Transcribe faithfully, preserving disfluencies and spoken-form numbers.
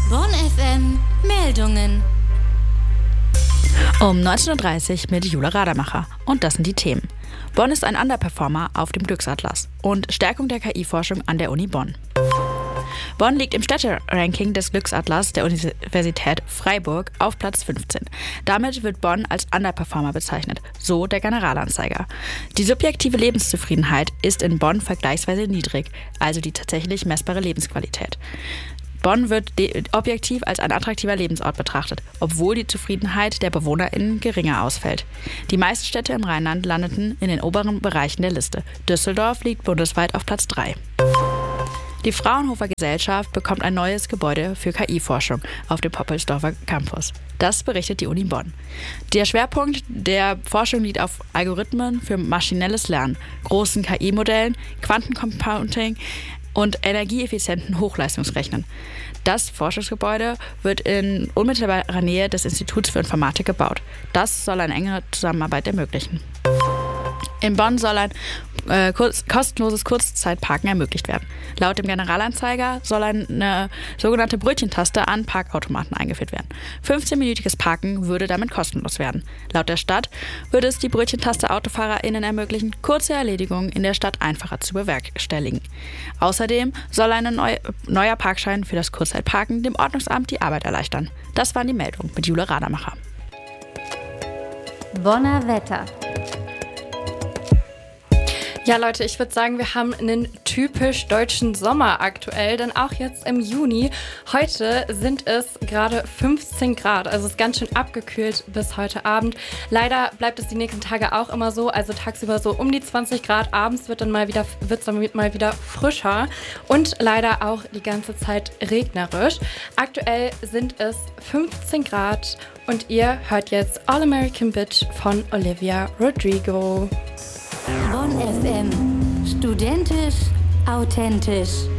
Bonn F M Meldungen. Um neunzehn Uhr dreißig mit Jule Radermacher. Und das sind die Themen. Bonn ist ein Underperformer auf dem Glücksatlas und Stärkung der K I-Forschung an der Uni Bonn. Bonn liegt im Städteranking des Glücksatlas der Universität Freiburg auf Platz fünfzehn. Damit wird Bonn als Underperformer bezeichnet, so der Generalanzeiger. Die subjektive Lebenszufriedenheit ist in Bonn vergleichsweise niedrig, also die tatsächlich messbare Lebensqualität. Bonn wird de- objektiv als ein attraktiver Lebensort betrachtet, obwohl die Zufriedenheit der BewohnerInnen geringer ausfällt. Die meisten Städte im Rheinland landeten in den oberen Bereichen der Liste. Düsseldorf liegt bundesweit auf Platz drei. Die Fraunhofer Gesellschaft bekommt ein neues Gebäude für K I-Forschung auf dem Poppelsdorfer Campus. Das berichtet die Uni Bonn. Der Schwerpunkt der Forschung liegt auf Algorithmen für maschinelles Lernen, großen K I-Modellen, Quantencomputing und energieeffizienten Hochleistungsrechnern. Das Forschungsgebäude wird in unmittelbarer Nähe des Instituts für Informatik gebaut. Das soll eine engere Zusammenarbeit ermöglichen. In Bonn soll ein äh, kurz, kostenloses Kurzzeitparken ermöglicht werden. Laut dem Generalanzeiger soll eine sogenannte Brötchentaste an Parkautomaten eingeführt werden. fünfzehnminütiges Parken würde damit kostenlos werden. Laut der Stadt würde es die Brötchentaste AutofahrerInnen ermöglichen, kurze Erledigungen in der Stadt einfacher zu bewerkstelligen. Außerdem soll ein neu, neuer Parkschein für das Kurzzeitparken dem Ordnungsamt die Arbeit erleichtern. Das waren die Meldungen mit Jule Radermacher. Bonner Wetter. Ja, Leute, ich würde sagen, wir haben einen typisch deutschen Sommer aktuell, denn auch jetzt im Juni. Heute sind es gerade fünfzehn Grad, also es ist ganz schön abgekühlt bis heute Abend. Leider bleibt es die nächsten Tage auch immer so, also tagsüber so um die zwanzig Grad, abends wird dann mal wieder, wird es dann mal wieder frischer und leider auch die ganze Zeit regnerisch. Aktuell sind es fünfzehn Grad und ihr hört jetzt All American Bitch von Olivia Rodrigo. Bonn F M. Studentisch, authentisch.